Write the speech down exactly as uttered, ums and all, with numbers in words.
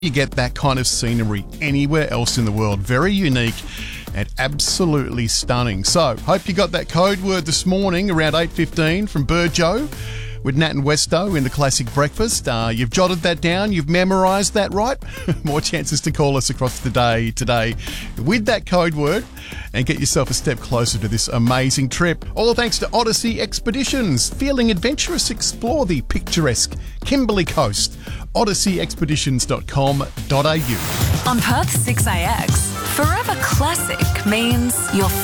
You get that kind of scenery anywhere else in the world. Very unique and absolutely stunning. So, hope you got that code word this morning around eight fifteen from Burjo with Nat and Westo in the Classic Breakfast. Uh, you've jotted that down. You've memorised that, right? More chances to call us across the day today with that code word and get yourself a step closer to this amazing trip. All thanks to Odyssey Expeditions. Feeling adventurous? Explore the picturesque Kimberley Coast. odyssey expeditions dot com dot a u. On Perth six A X, Forever Classic means you're